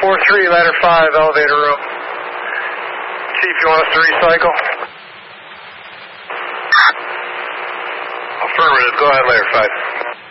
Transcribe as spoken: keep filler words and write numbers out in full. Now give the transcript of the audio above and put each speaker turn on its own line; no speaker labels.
four three, ladder five, elevator room. Chief, you want us to recycle? Affirmative. Go ahead, ladder five.